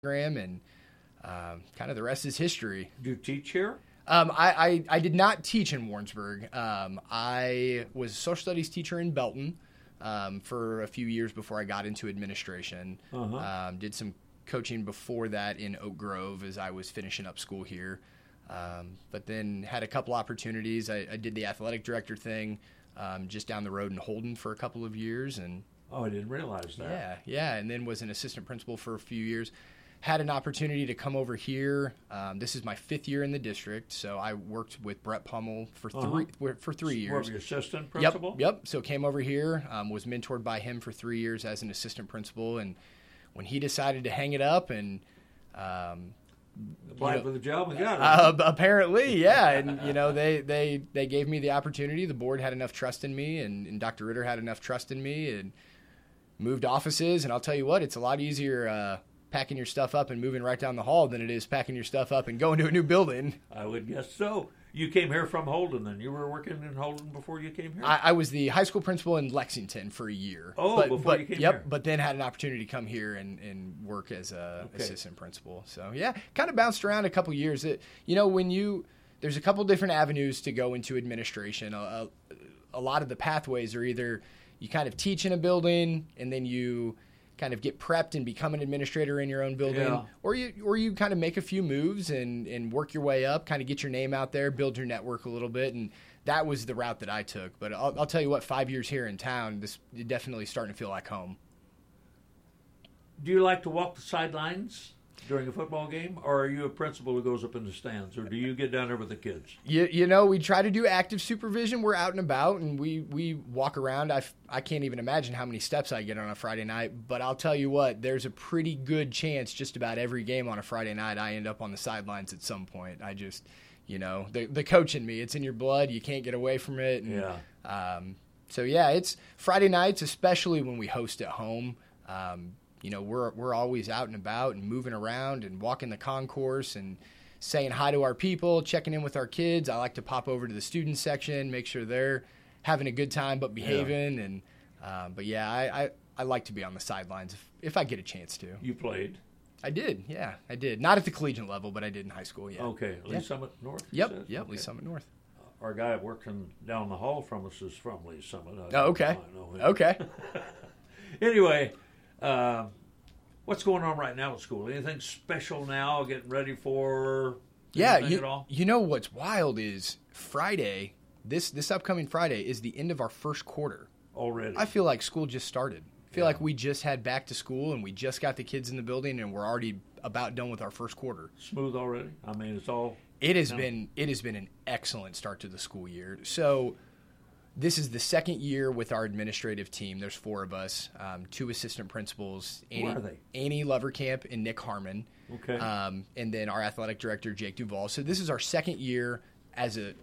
program, and kind of the rest is history. Do you teach here? I did not teach in Warrensburg. I was a social studies teacher in Belton for a few years before I got into administration. Did some coaching before that in Oak Grove as I was finishing up school here. But then had a couple opportunities. I did the athletic director thing just down the road in Holden for a couple of years. And I didn't realize that. Yeah, and then was an assistant principal for a few years. Had an opportunity to come over here. This is my 5th year in the district, so I worked with Brett Pummel for 3 years. Were you assistant principal? Yep. So came over here, was mentored by him for 3 years as an assistant principal, and when he decided to hang it up and applied for the job and got it. Apparently, yeah. And they gave me the opportunity. The board had enough trust in me, and Dr. Ritter had enough trust in me, and moved offices. And I'll tell you what, it's a lot easier packing your stuff up and moving right down the hall than it is packing your stuff up and going to a new building. I would guess so. You came here from Holden, then? You were working in Holden before you came here? I was the high school principal in Lexington for a year. Before you came here? But then had an opportunity to come here and work as a assistant principal. So, yeah, kind of bounced around a couple years. There's a couple different avenues to go into administration. A lot of the pathways are either you kind of teach in a building and then you kind of get prepped and become an administrator in your own building, or you kind of make a few moves and work your way up, kind of get your name out there, build your network a little bit, and that was the route that I took. But I'll tell you what, 5 years here in town, this is definitely starting to feel like home. Do you like to walk the sidelines during a football game, or are you a principal who goes up in the stands, or do you get down there with the kids? We try to do active supervision. We're out and about, and we walk around. I can't even imagine how many steps I get on a Friday night, but I'll tell you what, there's a pretty good chance just about every game on a Friday night I end up on the sidelines at some point. I just, the coach in me, it's in your blood. You can't get away from it. And, it's Friday nights, especially when we host at home. We're always out and about and moving around and walking the concourse and saying hi to our people, checking in with our kids. I like to pop over to the student section, make sure they're having a good time but behaving. Yeah. And I like to be on the sidelines if I get a chance to. You played? I did, yeah, I did. Not at the collegiate level, but I did in high school, yeah. Okay, Lee Summit North? Yep, Lee Summit North. Our guy working down the hall from us is from Lee Summit. Okay. Okay. Anyway, what's going on right now at school? Anything special now? Getting ready for anything at all? You know what's wild is Friday, this upcoming Friday is the end of our first quarter. Already? I feel like school just started. I feel like we just had back to school and we just got the kids in the building and we're already about done with our first quarter. Smooth already? I mean, it's all... It has been an excellent start to the school year. So this is the second year with our administrative team. There's 4 of us, 2 assistant principals. Who are they? Annie Lovercamp and Nick Harmon. Okay. And then our athletic director, Jake Duvall. So this is our second year as a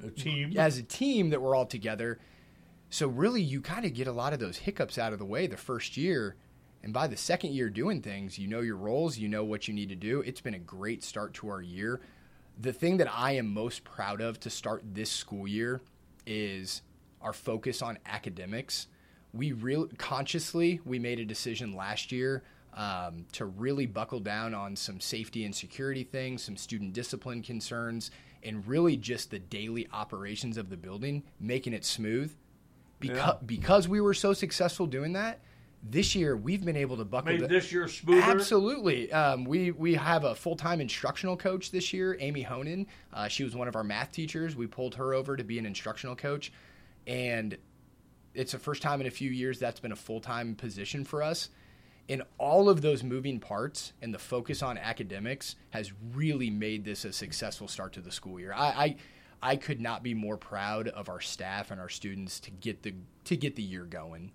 team that we're all together. So really you kind of get a lot of those hiccups out of the way the first year. And by the second year doing things, you know your roles, you know what you need to do. It's been a great start to our year. The thing that I am most proud of to start this school year is our focus on academics. We consciously made a decision last year to really buckle down on some safety and security things, some student discipline concerns, and really just the daily operations of the building, making it smooth. Because we were so successful doing that, this year we've been able to buckle down. Made this year smoother? Absolutely. We have a full-time instructional coach this year, Amy Honan. She was one of our math teachers. We pulled her over to be an instructional coach. And it's the first time in a few years that's been a full-time position for us. And all of those moving parts and the focus on academics has really made this a successful start to the school year. I could not be more proud of our staff and our students to get the year going.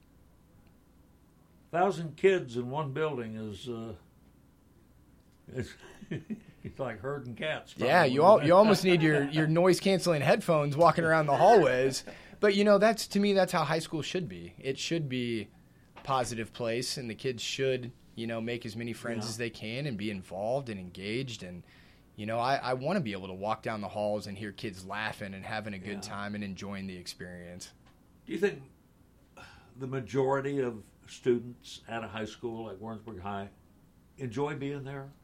1,000 kids in one building is it's like herding cats. Probably. Yeah, you almost need your noise-canceling headphones walking around the hallways. But, to me, that's how high school should be. It should be a positive place, and the kids should, make as many friends as they can and be involved and engaged. And, I want to be able to walk down the halls and hear kids laughing and having a good time and enjoying the experience. Do you think the majority of students at a high school like Warrensburg High enjoy being there?